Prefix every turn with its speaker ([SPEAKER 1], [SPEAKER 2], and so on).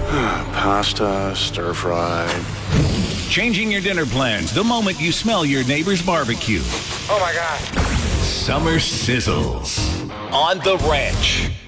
[SPEAKER 1] Pasta, stir fry.
[SPEAKER 2] Changing your dinner plans the moment you smell your neighbor's barbecue.
[SPEAKER 3] Oh my God.
[SPEAKER 2] Summer Sizzles on The Ranch.